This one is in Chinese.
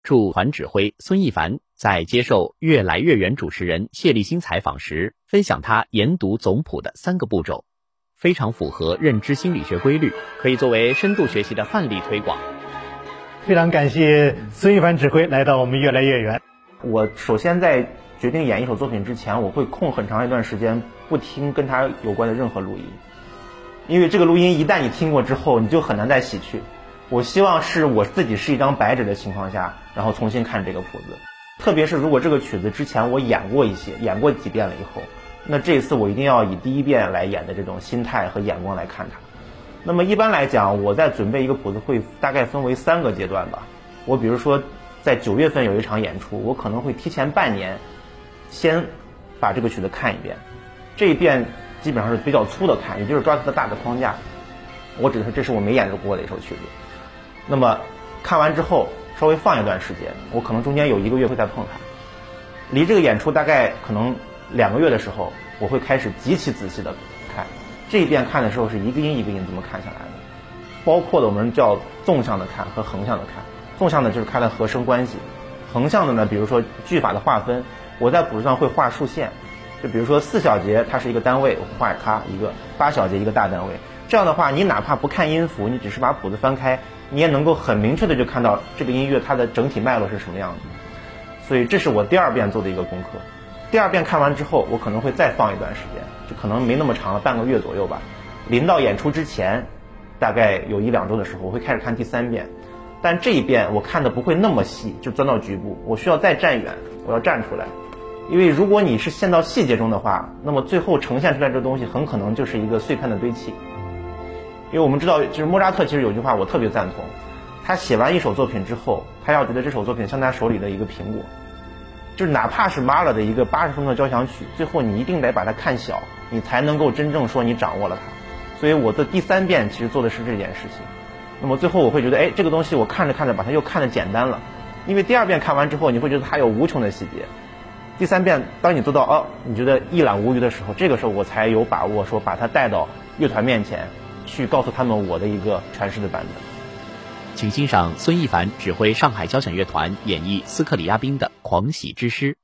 驻团指挥孙一凡在接受《越来越远》主持人谢立新采访时，分享他研读总谱的3个步骤，非常符合认知心理学规律，可以作为深度学习的范例推广。 非常感谢孙一凡指挥来到我们《越来越远》。 我首先在决定演一首作品之前，我会空很长一段时间不听跟它有关的任何录音，因为这个录音一旦你听过之后，你就很难再洗去。我希望是我自己是一张白纸的情况下，然后重新看这个谱子。特别是如果这个曲子之前我演过几遍了以后，那这一次我一定要以第一遍来演的这种心态和眼光来看它。那么一般来讲，我在准备一个谱子会大概分为3个阶段吧。我比如说在9月份有一场演出，我可能会提前半年先把这个曲子看一遍，这一遍基本上是比较粗的看，也就是抓它的大的框架。我指的是这是我没演过的一首曲子。那么看完之后稍微放一段时间，我可能中间有1个月会再碰它。离这个演出大概可能2个月的时候，我会开始极其仔细的看。这一遍看的时候是一个音一个音这么看下来的，包括的我们叫纵向的看和横向的看。纵向的就是看它和声关系，横向的呢，比如说句法的划分，我在谱子上会画竖线，就比如说4小节它是一个单位，我会画它一个；8小节一个大单位。这样的话，你哪怕不看音符，你只是把谱子翻开，你也能够很明确的就看到这个音乐它的整体脉络是什么样子。所以这是我第2遍做的一个功课。第2遍看完之后，我可能会再放一段时间，就可能没那么长了，半个月左右吧。临到演出之前，大概有1-2周的时候，我会开始看第3遍。但这一遍我看的不会那么细，就钻到局部，我需要再站远，我要站出来。因为如果你是陷到细节中的话，那么最后呈现出来这东西很可能就是一个碎片的堆砌。因为我们知道，就是莫扎特其实有句话我特别赞同，他写完一首作品之后，他要觉得这首作品像他手里的一个苹果，就是哪怕是马勒的一个80分钟的交响曲，最后你一定得把它看小，你才能够真正说你掌握了它。所以我的第3遍其实做的是这件事情。那么最后我会觉得，这个东西我看着看着把它又看得简单了，因为第2遍看完之后，你会觉得它有无穷的细节。第3遍当你做到你觉得一览无余的时候，这个时候我才有把握说把它带到乐团面前去告诉他们我的一个诠释的版本。 请欣赏孙一凡指挥上海交响乐团演绎斯克里亚宾的《狂喜之诗》。